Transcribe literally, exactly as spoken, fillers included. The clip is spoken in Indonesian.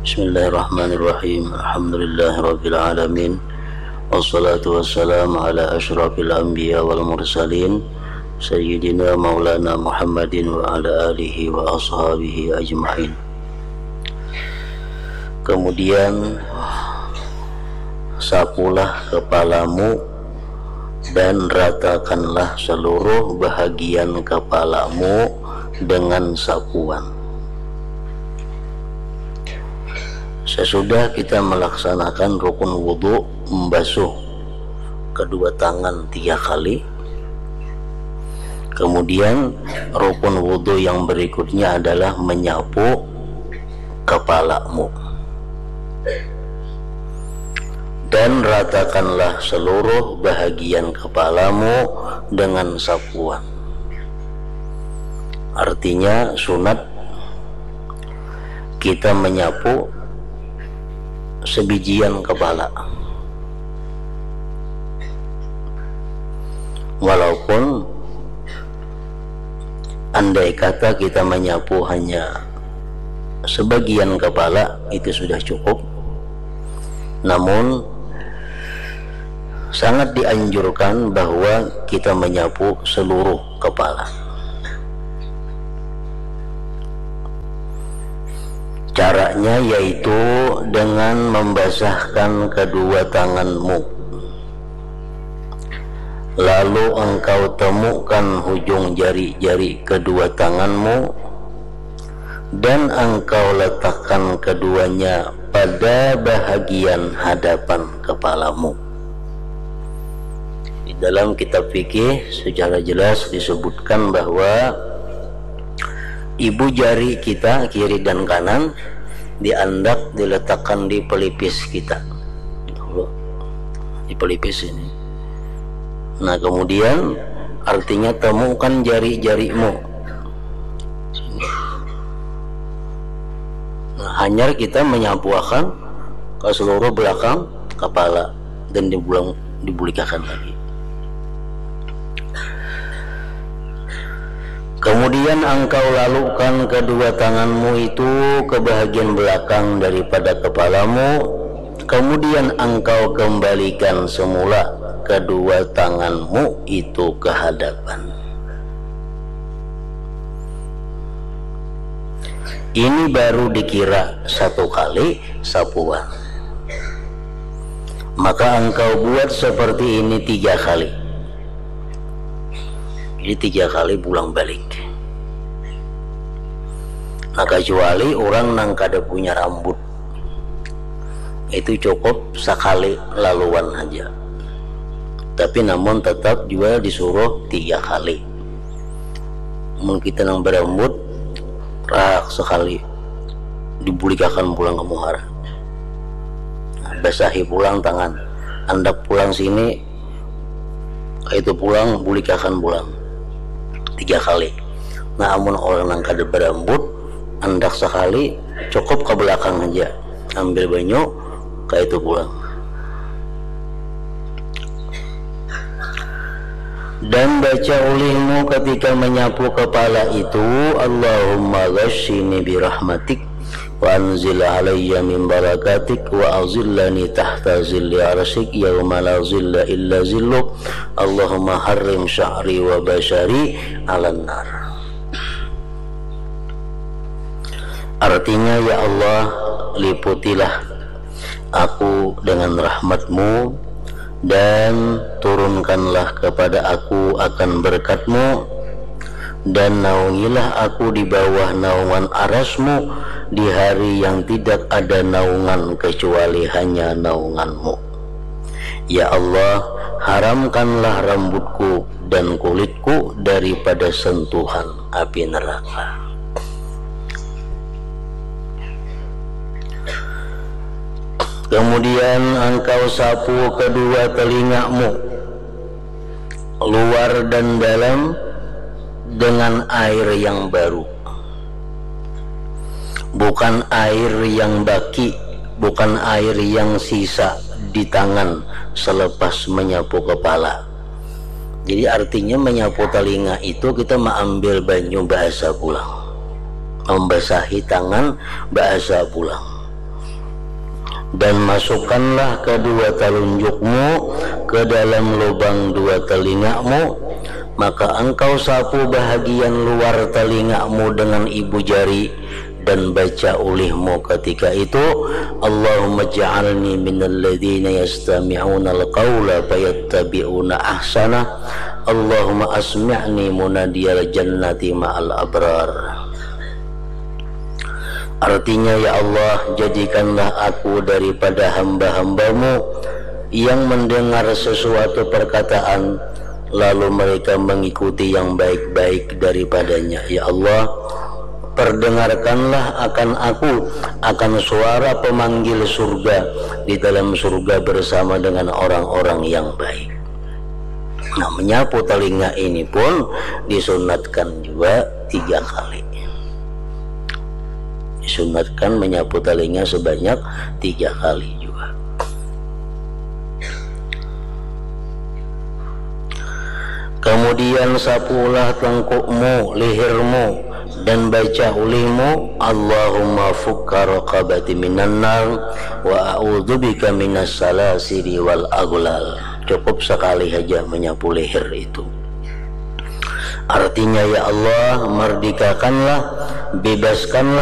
Bismillahirrahmanirrahim. Alhamdulillahirabbil alamin. Wassalatu wassalamu ala asyrafil anbiya wal mursalin sayyidina maulana Muhammadin wa ala alihi wa ashabihi ajma'in. Kemudian sapulah kepalamu dan ratakanlah seluruh bahagian kepalamu dengan sapuan. Sesudah kita melaksanakan rukun wudhu, membasuh kedua tangan tiga kali. Kemudian rukun wudhu yang berikutnya adalah menyapu kepalamu. Dan ratakanlah seluruh bahagian kepalamu dengan sapuan. Artinya sunat kita menyapu sebijian kepala, walaupun andai kata kita menyapu hanya sebagian kepala itu sudah cukup, namun sangat dianjurkan bahwa kita menyapu seluruh kepala. Caranya yaitu dengan membasahkan kedua tanganmu, lalu engkau temukan ujung jari-jari kedua tanganmu dan engkau letakkan keduanya pada bahagian hadapan kepalamu. Di dalam kitab fikih secara jelas disebutkan bahwa ibu jari kita kiri dan kanan diandak diletakkan di pelipis kita, di pelipis ini. Nah kemudian artinya temukan jari-jarimu. Nah, hanya kita menyapuakan ke seluruh belakang kepala dan dibulang dibulikakan lagi. Kemudian engkau lalukan kedua tanganmu itu ke bahagian belakang daripada kepalamu. Kemudian engkau kembalikan semula kedua tanganmu itu ke hadapan. Ini baru dikira satu kali sapuan. Maka engkau buat seperti ini tiga kali. Ini tiga kali pulang balik. Nah kecuali orang nang kada punya rambut, itu cukup sekali laluan aja. Tapi namun tetap juga disuruh tiga kali. Mungkin kita nang berambut rak sekali dibulikakan pulang ke muhara. Nah, basahi pulang tangan, andak pulang sini, itu pulang bulikakan pulang tiga kali. Nah amun orang nang kada berambut andak sekali cukup ke belakang aja, ambil banyu kayak itu pulang. Dan baca ulihmu ketika menyapu kepala itu, Allahumma ghashini birahmatik wa anzil alayya min barakatik wa azillani tahta zilli arsyik yawma la zilla illa zilluk. Allahumma harrim sya'ri wa bashari alan nar. Artinya, ya Allah, liputilah aku dengan rahmatmu dan turunkanlah kepada aku akan berkatmu, dan naungilah aku di bawah naungan arasmu di hari yang tidak ada naungan kecuali hanya naunganmu. Ya Allah, haramkanlah rambutku dan kulitku daripada sentuhan api neraka. Kemudian engkau sapu kedua telingamu, luar dan dalam, dengan air yang baru, bukan air yang baki, bukan air yang sisa di tangan selepas menyapu kepala. Jadi artinya menyapu telinga itu kita mengambil banyu bahasa pulang, membasahi tangan bahasa pulang. dan masukkanlah kedua telunjukmu ke dalam lubang dua telingamu, maka engkau sapu bahagian luar telingamu dengan ibu jari dan baca ulihmu ketika itu, Allahumma ja'alni minal ladzina yastami'una al-qawla fayattabi'una ahsana, Allahumma asmi'ni munadiyal jannati ma'al abrar. Artinya, ya Allah, jadikanlah aku daripada hamba-hambamu yang mendengar sesuatu perkataan lalu mereka mengikuti yang baik-baik daripadanya. Ya Allah, perdengarkanlah akan aku akan suara pemanggil surga di dalam surga bersama dengan orang-orang yang baik. Nah, menyapu telinga ini pun disunatkan juga tiga kali. Disunatkan menyapu telinga sebanyak tiga kali juga. Kemudian sapulah tengkukmu, lehermu, dan baca ulihmu, Allahumma fukka raqabati minan nar wa a'udzubika minas salasiri wal aghlal. Cukup sekali saja menyapu leher itu. Artinya, ya Allah, merdekakanlah, bebaskanlah